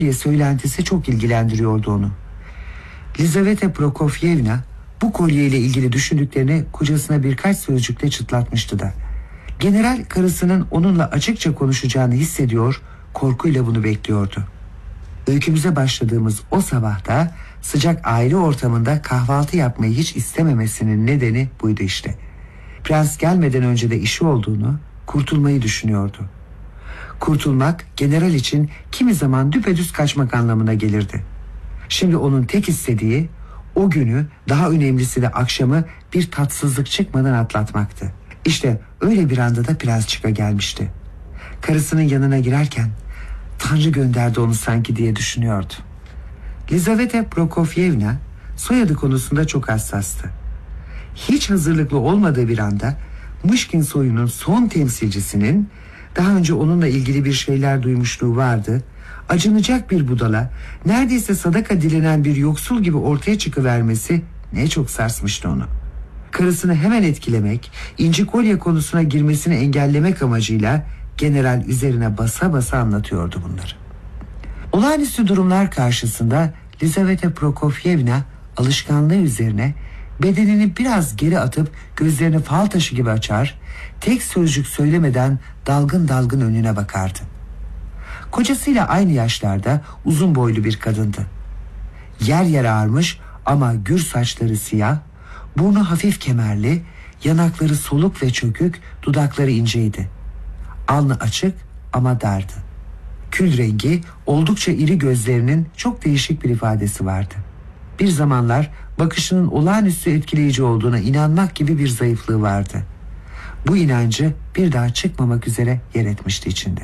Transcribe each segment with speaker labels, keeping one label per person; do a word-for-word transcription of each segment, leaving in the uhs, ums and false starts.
Speaker 1: diye söylentisi çok ilgilendiriyordu onu. Lizaveta Prokofyevna bu kolyeyle ilgili düşündüklerini kocasına birkaç sözcükle çıtlatmıştı da. General karısının onunla açıkça konuşacağını hissediyor, korkuyla bunu bekliyordu. Öykümüze başladığımız o sabahta sıcak aile ortamında kahvaltı yapmayı hiç istememesinin nedeni buydu işte. Prens gelmeden önce de işi olduğunu, kurtulmayı düşünüyordu. Kurtulmak general için kimi zaman düpedüz kaçmak anlamına gelirdi. Şimdi onun tek istediği o günü, daha önemlisi de akşamı bir tatsızlık çıkmadan atlatmaktı. İşte öyle bir anda da prens çıka gelmişti. Karısının yanına girerken Tanrı gönderdi onu sanki diye düşünüyordu. Lizaveta Prokofyevna soyadı konusunda çok hassastı. Hiç hazırlıklı olmadığı bir anda Mışkin soyunun son temsilcisinin daha önce onunla ilgili bir şeyler duymuşluğu vardı. Acınacak bir budala, neredeyse sadaka dilenen bir yoksul gibi ortaya çıkıvermesi ne çok sarsmıştı onu. Karısını hemen etkilemek, inci kolye konusuna girmesini engellemek amacıyla general üzerine basa basa anlatıyordu bunları. Olağanüstü durumlar karşısında Lizaveta Prokofyevna alışkanlığı üzerine bedenini biraz geri atıp gözlerini fal taşı gibi açar, tek sözcük söylemeden dalgın dalgın önüne bakardı. Kocasıyla aynı yaşlarda uzun boylu bir kadındı. Yer yer ağarmış ama gür saçları siyah, burnu hafif kemerli, yanakları soluk ve çökük, dudakları inceydi. Alnı açık ama dardı. Kül rengi, oldukça iri gözlerinin çok değişik bir ifadesi vardı. Bir zamanlar bakışının olağanüstü etkileyici olduğuna inanmak gibi bir zayıflığı vardı. Bu inancı bir daha çıkmamak üzere yer etmişti içinde.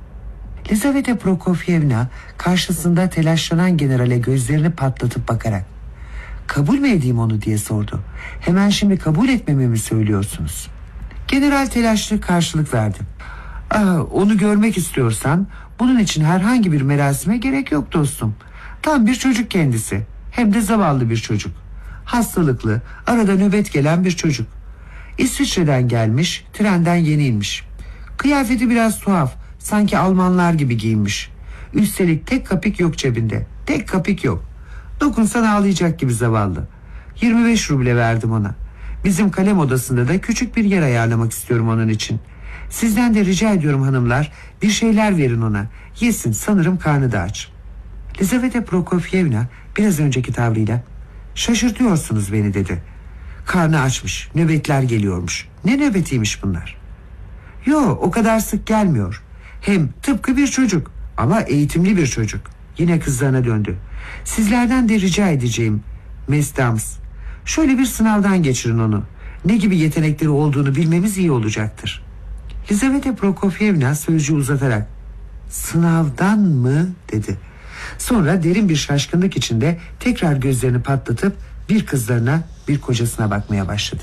Speaker 1: Lizaveta Prokofyevna karşısında telaşlanan generale gözlerini patlatıp bakarak "Kabul mü edeyim onu?" diye sordu. "Hemen şimdi kabul etmemi mi söylüyorsunuz?" General telaşlı karşılık verdi. "Aa, onu görmek istiyorsan bunun için herhangi bir merasime gerek yok dostum. Tam bir çocuk kendisi. Hem de zavallı bir çocuk. Hastalıklı, arada nöbet gelen bir çocuk. İsviçre'den gelmiş, trenden yeni inmiş. Kıyafeti biraz tuhaf, sanki Almanlar gibi giyinmiş. Üstelik tek kapik yok cebinde. Tek kapik yok. Dokunsan ağlayacak gibi zavallı. yirmi beş ruble verdim ona. Bizim kalem odasında da küçük bir yer ayarlamak istiyorum onun için. Sizden de rica ediyorum hanımlar, bir şeyler verin ona. Yesin, sanırım karnı da aç." Lizaveta Prokofyevna biraz önceki tavrıyla "Şaşırtıyorsunuz beni" dedi. "Karnı açmış, nöbetler geliyormuş. Ne nöbetiymiş bunlar?" "Yo, o kadar sık gelmiyor. Hem tıpkı bir çocuk ama eğitimli bir çocuk." Yine kızlarına döndü. "Sizlerden de rica edeceğim Mesdames, şöyle bir sınavdan geçirin onu. Ne gibi yetenekleri olduğunu bilmemiz iyi olacaktır." Lizaveta Prokofyevna sözcüğü uzatarak "Sınavdan mı?" dedi. Sonra derin bir şaşkınlık içinde tekrar gözlerini patlatıp bir kızlarına bir kocasına bakmaya başladı.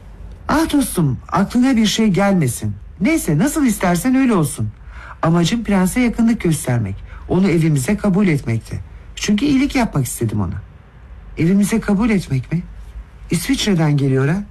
Speaker 1: "Ah dostum, aklına bir şey gelmesin. Neyse, nasıl istersen öyle olsun. Amacım prense yakınlık göstermek. Onu evimize kabul etmekti. Çünkü iyilik yapmak istedim ona." "Evimize kabul etmek mi? İsviçre'den geliyor ha?"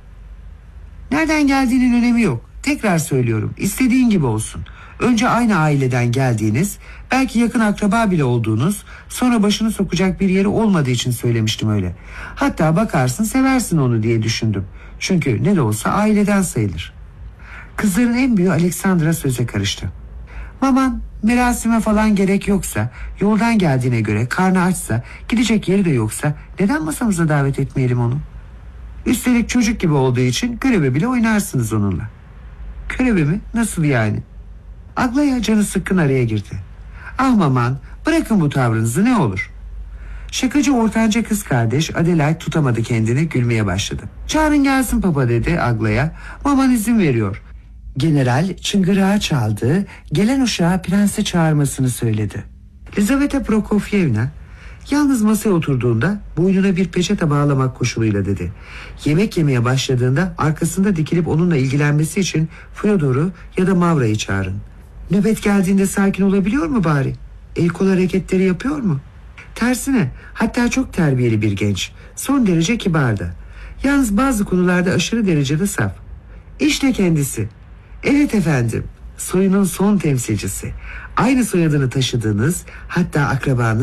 Speaker 1: "Nereden geldiğinin önemi yok. Tekrar söylüyorum, istediğin gibi olsun. Önce aynı aileden geldiğiniz, belki yakın akraba bile olduğunuz, sonra başını sokacak bir yeri olmadığı için söylemiştim öyle. Hatta bakarsın seversin onu diye düşündüm. Çünkü ne de olsa aileden sayılır." Kızların en büyüğü Alexandra söze karıştı. "Maman, merasime falan gerek yoksa, yoldan geldiğine göre, karnı açsa, gidecek yeri de yoksa neden masamıza davet etmeyelim onu? Üstelik çocuk gibi olduğu için körebe bile oynarsınız onunla." "Körebe mi? Nasıl yani?" Aglaya canı sıkkın araya girdi. "Ah maman, bırakın bu tavrınızı ne olur." Şakacı ortanca kız kardeş Adelaide tutamadı kendini, gülmeye başladı. "Çağırın gelsin papa" dedi Aglaya. "Maman izin veriyor." General çıngırağı çaldı, gelen uşağa prensi çağırmasını söyledi. Lizaveta Prokofyevna yalnız masaya oturduğunda boynuna bir peçete bağlamak koşuluyla dedi. Yemek yemeye başladığında arkasında dikilip onunla ilgilenmesi için Fyodor'u ya da Mavra'yı çağırın. Nöbet geldiğinde sakin olabiliyor mu bari? El kol hareketleri yapıyor mu? Tersine, hatta çok terbiyeli bir genç. Son derece kibardı. Yalnız bazı konularda aşırı derecede saf. İşte kendisi. Evet efendim, soyunun son temsilcisi. Aynı soyadını taşıdığınız, hatta akrabanız